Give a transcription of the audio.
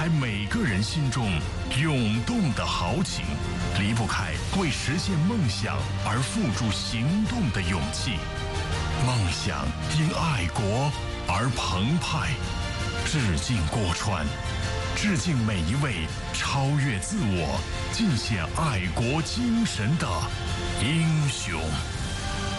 开每个人心中涌动的豪情，离不开为实现梦想而付诸行动的勇气。梦想因爱国而澎湃。致敬郭川，致敬每一位超越自我、尽显爱国精神的英雄。